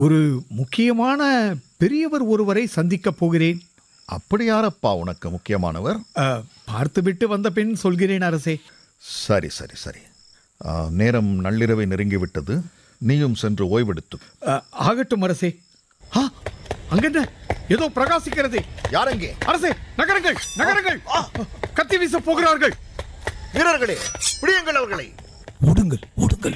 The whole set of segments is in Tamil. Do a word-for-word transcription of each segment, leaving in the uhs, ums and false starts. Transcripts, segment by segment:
ஒரு முக்கியமான பெரியவர் ஒருவரை சந்திக்கப் போகிறேன். அப்படி யாரப்பா உனக்கு முக்கியமானவர்? அ, பார்த்துவிட்டு வந்த பின் சொல்கிறேன் அரசே. சரி சரி சரி. ஆ, நேரம் நள்ளிரவை நெருங்கிவிட்டது. நீயும் சென்று ஓய்வெடுத்து. அ, ஆகட்டும் அரசே. ஆ, அங்கென்ன ஏதோ பிரகாசிக்கிறது. யாரெங்கே? அரசே, நகருங்கள் நகருங்கள். கத்தி வீச போகிறார்கள். வீரர்களே, பிடியுங்கள் அவர்களை. ஓடுங்கள் ஓடுங்கள்.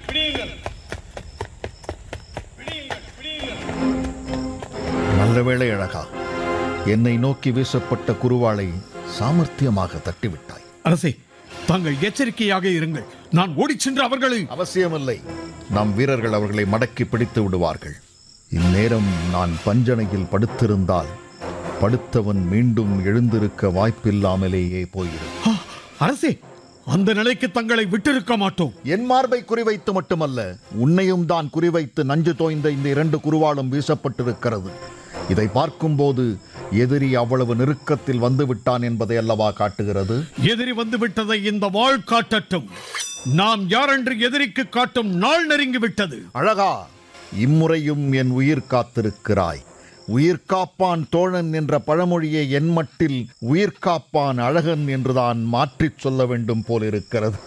நல்ல வேளை அழகா, என்னை நோக்கி வீசப்பட்ட குருவாளை சாமர்த்தியமாக தட்டிவிட்டாய். அரசே, தாங்கள் எச்சரிக்கையாக இருங்கள். நான் ஓடிச் சென்று அவர்களை... அவசியமில்லை. நம் வீரர்கள் அவர்களை மடக்கி பிடித்து விடுவார்கள். இந்நேரம் நான் பஞ்சனையில் படுத்திருந்தால் படுத்தவன் மீண்டும் எழுந்திருக்க வாய்ப்பில்லாமலேயே போயிருக்கும். ஆ, அரசே, அந்த நிலைக்கு தங்களை விட்டிருக்க மாட்டோம். என் மார்பை குறிவைத்து மட்டுமல்ல, உன்னையும் தான் குறிவைத்து நஞ்சு தோய்ந்த இந்த இரண்டு குருவாலும் வீசப்பட்டிருக்கிறது. இதை பார்க்கும்போது எதிரி அவ்வளவு நெருக்கத்தில் வந்து விட்டான் என்பதை அல்லவா காட்டுகிறது. எதிரி வந்து விட்டதை இந்த வாழ் காட்டட்டும். நாம் யாரென்று எதிரிக்கு காட்டும் நாள் நெருங்கி விட்டது. அழகா, இம்முறையும் என் உயிர் காத்திருக்கிறாய். உயிர் காப்பான் தோழன் என்ற பழமொழியை என் மட்டில் உயிர் காப்பான் அழகன் என்றுதான் மாற்றிச் சொல்ல வேண்டும் போலிருக்கிறது.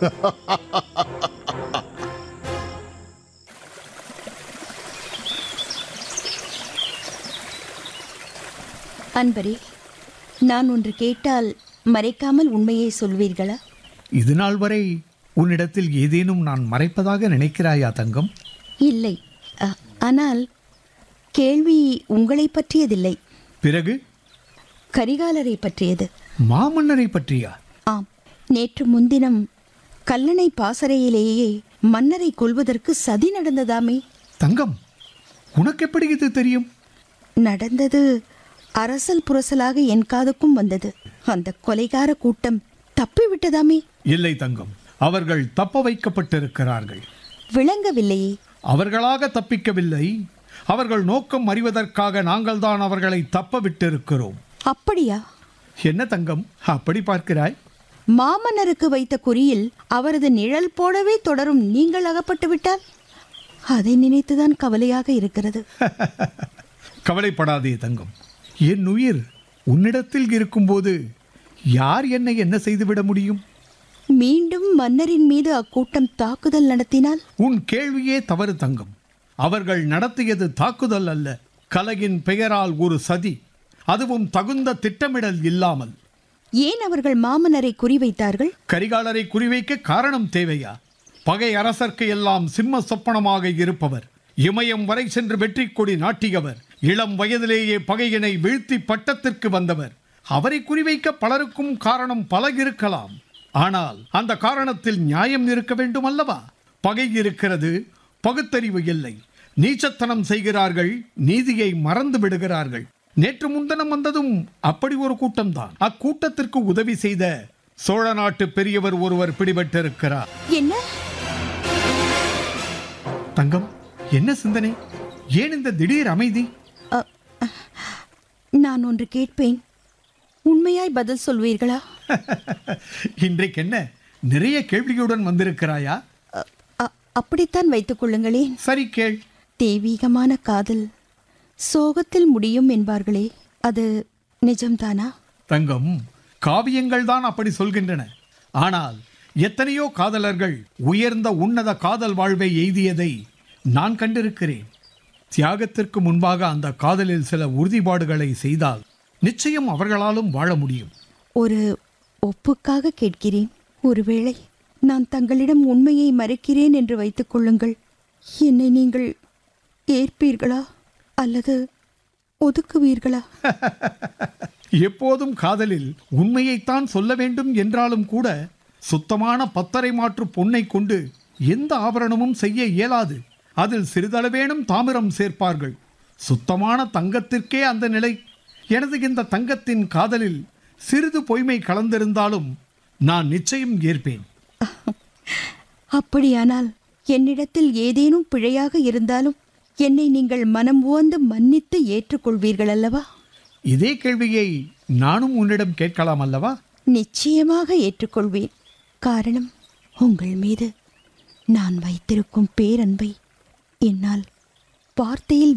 அன்பரே, நான் ஒன்று கேட்டால் மறைக்காமல் உண்மையை சொல்வீர்களா? இது நாள் வரை உன்னிடத்தில் ஏதேனும் நான் மறைப்பதாக நினைக்கிறாயா தங்கம்? இல்லை, அ, ஆனால் கேள்வி உங்களை பற்றியதில்லை. பிறகு? கரிகாலரை பற்றியது. மாமன்னரை பற்றியா? ஆம், நேற்று முன்தினம் கல்லணை பாசறையிலேயே மன்னரை கொல்வதற்கு சதி நடந்ததாமே. தங்கம், உனக்கு எப்படி இது தெரியும்? நடந்தது அரசல் புரசலாக என் காதுக்கும் வந்தது. அந்த கொலைகார கூட்டம் தப்பிவிட்டதாமே. இல்லை தங்கம், அவர்கள் தப்ப வைக்கப்பட்டிருக்கிறார்கள். விளங்கவில்லையே. அவர்களாக தப்பிக்கவில்லை. அவர்கள் நோக்கம் அறிவதற்காக நாங்கள் தான் அவர்களை தப்ப விட்டிருக்கிறோம். அப்படியா? என்ன தங்கம் அப்படி பார்க்கிறாய்? மாமன்னருக்கு வைத்த குறியில் அவரது நிழல் போடவே தொடரும் நீங்கள் அகப்பட்டு விட்டால் அதை நினைத்துதான் கவலையாக இருக்கிறது. கவலைப்படாதே தங்கம். என் உயிர் உன்னிடத்தில் இருக்கும்போது யார் என்னை என்ன செய்துவிட முடியும்? மீண்டும் மன்னரின் மீது அக்கூட்டம் தாக்குதல் நடத்தினால்? உன் கேள்வியே தவறு தங்கம். அவர்கள் நடத்தியது தாக்குதல் அல்ல, கலையின் பெயரால் ஒரு சதி. அதுவும் தகுந்த திட்டமிடல் இல்லாமல். ஏன் அவர்கள் மாமன்னரை குறிவைத்தார்கள்? கரிகாலரை குறிவைக்க காரணம் தேவையா? பகை அரசர்க்கு எல்லாம் சிம்ம சொப்பனமாக இருப்பவர், இமயம் வரை சென்று வெற்றி கொடி நாட்டியவர், இளம் வயதிலேயே பகையினை வீழ்த்தி பட்டத்திற்கு வந்தவர். அவரை குறிவைக்க பலருக்கும் காரணம் பல இருக்கலாம். ஆனால் அந்த காரணத்தில் நியாயம் இருக்க வேண்டும் அல்லவா? பகை இருக்கிறது, பகுத்தறிவு இல்லை. நீச்சத்தனம் செய்கிறார்கள், நீதியை மறந்து விடுகிறார்கள். நேற்று முன்தினம் வந்ததும் அப்படி ஒரு கூட்டம்தான். அக்கூட்டத்திற்கு உதவி செய்த சோழ நாட்டு பெரியவர் ஒருவர் பிடிபட்டிருக்கிறார். என்ன தங்கம், என்ன சிந்தனை? ஏன் இந்த திடீர் அமைதி? அ, நான் ஒன்று கேட்பேன், உண்மையாய் பதில் சொல்வீர்களா? இன்றைக்கு என்ன நிறைய கேள்வியுடன் வந்திருக்கிறாயா? அ, அ, அப்படித்தான் வைத்துக் கொள்ளுங்களேன். சரி, கேள். தெய்வீகமான காதல் சோகத்தில் முடியும் என்பார்களே, அது நிஜம்தானா? தங்கம், காவியங்கள் தான் அப்படி சொல்கின்றன. ஆனால் எத்தனையோ காதலர்கள் உயர்ந்த உன்னத காதல் வாழ்வை எய்தியதை நான் கண்டிருக்கிறேன். தியாகத்திற்கு முன்பாக அந்த காதலில் சில உறுதிப்பாடுகளை செய்தால் நிச்சயம் அவர்களாலும் வாழ முடியும். ஒரு ஒப்புக்காக கேட்கிறேன். ஒருவேளை நான் தங்களிடம் உண்மையை மறைக்கிறேன் என்று வைத்துக் கொள்ளுங்கள். என்னை நீங்கள் ஏற்பீர்களா அல்லது ஒதுக்குவீர்களா? எப்போதும் காதலில் உண்மையைத்தான் சொல்ல வேண்டும் என்றாலும் கூட சுத்தமான பத்தரை மாற்று பொன்னை கொண்டு எந்த ஆபரணமும் செய்ய இயலாது. அதில் சிறிதளவேனும் தாமிரம் சேர்ப்பார்கள். சுத்தமான தங்கத்திற்கே அந்த நிலை. எனது இந்த தங்கத்தின் காதலில் சிறிது பொய்மை கலந்திருந்தாலும் நான் நிச்சயம் ஏற்பேன். அப்படியானால் என்னிடத்தில் ஏதேனும் பிழையாக இருந்தாலும் என்னை நீங்கள் மனம் உவந்து மன்னித்து ஏற்றுக்கொள்வீர்கள் அல்லவா? இதே கேள்வியை நானும் உன்னிடம் கேட்கலாம் அல்லவா? நிச்சயமாக ஏற்றுக்கொள்வேன். காரணம், உங்கள் மீது நான் வைத்திருக்கும் பேரன்பை என்னால் வார்த்தையில்